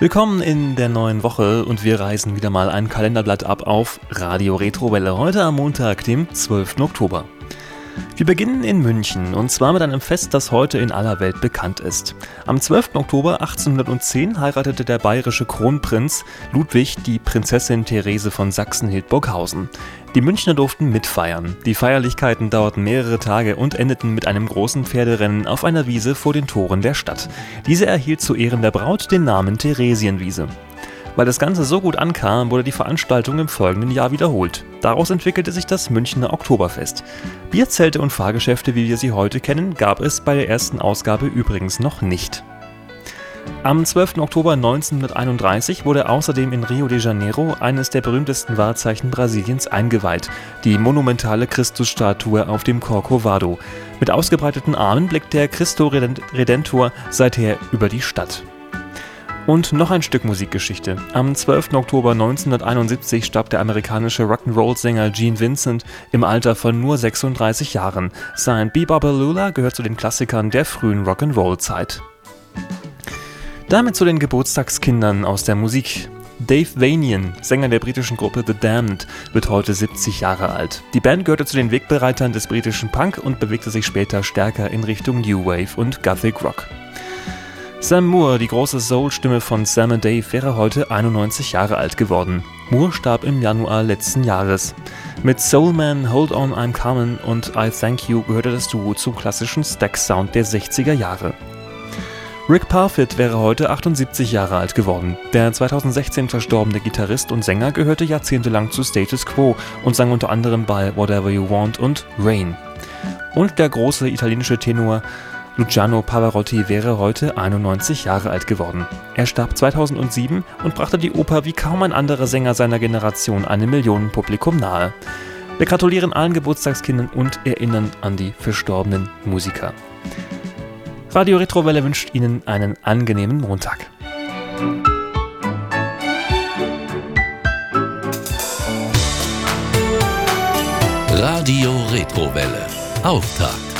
Willkommen in der neuen Woche und wir reißen wieder mal ein Kalenderblatt ab auf Radio Retrowelle, heute am Montag, dem 12. Oktober. Wir beginnen in München und zwar mit einem Fest, das heute in aller Welt bekannt ist. Am 12. Oktober 1810 heiratete der bayerische Kronprinz Ludwig die Prinzessin Therese von Sachsen-Hildburghausen. Die Münchner durften mitfeiern. Die Feierlichkeiten dauerten mehrere Tage und endeten mit einem großen Pferderennen auf einer Wiese vor den Toren der Stadt. Diese erhielt zu Ehren der Braut den Namen Theresienwiese. Weil das Ganze so gut ankam, wurde die Veranstaltung im folgenden Jahr wiederholt. Daraus entwickelte sich das Münchner Oktoberfest. Bierzelte und Fahrgeschäfte, wie wir sie heute kennen, gab es bei der ersten Ausgabe übrigens noch nicht. Am 12. Oktober 1931 wurde außerdem in Rio de Janeiro eines der berühmtesten Wahrzeichen Brasiliens eingeweiht, die monumentale Christusstatue auf dem Corcovado. Mit ausgebreiteten Armen blickt der Cristo Redentor seither über die Stadt. Und noch ein Stück Musikgeschichte. Am 12. Oktober 1971 starb der amerikanische Rock'n'Roll-Sänger Gene Vincent im Alter von nur 36 Jahren. Sein Be-Bop-A-Lula gehört zu den Klassikern der frühen Rock'n'Roll-Zeit. Damit zu den Geburtstagskindern aus der Musik. Dave Vanian, Sänger der britischen Gruppe The Damned, wird heute 70 Jahre alt. Die Band gehörte zu den Wegbereitern des britischen Punk und bewegte sich später stärker in Richtung New Wave und Gothic Rock. Sam Moore, die große Soul-Stimme von Sam & Dave, wäre heute 91 Jahre alt geworden. Moore starb im Januar letzten Jahres. Mit Soul Man, Hold On I'm Comin' und I Thank You gehörte das Duo zum klassischen Stax-Sound der 60er Jahre. Rick Parfitt wäre heute 78 Jahre alt geworden. Der 2016 verstorbene Gitarrist und Sänger gehörte jahrzehntelang zu Status Quo und sang unter anderem bei Whatever You Want und Rain. Und der große italienische Tenor Luciano Pavarotti wäre heute 91 Jahre alt geworden. Er starb 2007 und brachte die Oper wie kaum ein anderer Sänger seiner Generation einem Millionenpublikum nahe. Wir gratulieren allen Geburtstagskindern und erinnern an die verstorbenen Musiker. Radio Retrowelle wünscht Ihnen einen angenehmen Montag. Radio Retrowelle. Auftakt.